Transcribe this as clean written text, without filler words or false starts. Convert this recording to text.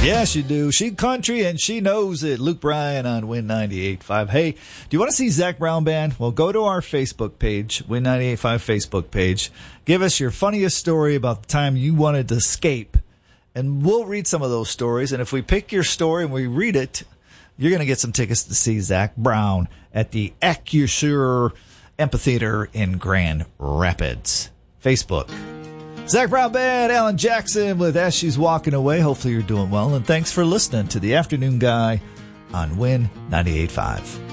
Yes, you do. She country and she knows it. Luke Bryan on Win 98.5. Hey, do you want to see Zac Brown Band? Well, go to our Facebook page, Win 98.5 Facebook page. Give us your funniest story about the time you wanted to escape, and we'll read some of those stories. And if we pick your story and we read it, you're going to get some tickets to see Zac Brown at the Acusure Amphitheater in Grand Rapids. Facebook. Zac Brown Band, Alan Jackson with As She's Walking Away. Hopefully you're doing well, and thanks for listening to The Afternoon Guy on Win 98.5.